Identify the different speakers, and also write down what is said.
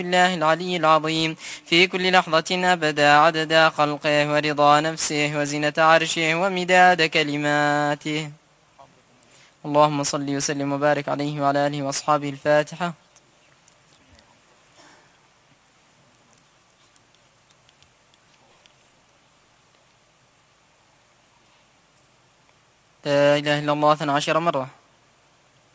Speaker 1: بالله العلي العظيم في كل لحظة أبدا عدد خلقه ورضا نفسه وزنة عرشه ومداد كلماته. اللهم صل وسلم وبارك عليه وعلى آله وأصحابه. الفاتحة. لا إله إلا الله 12 مرة.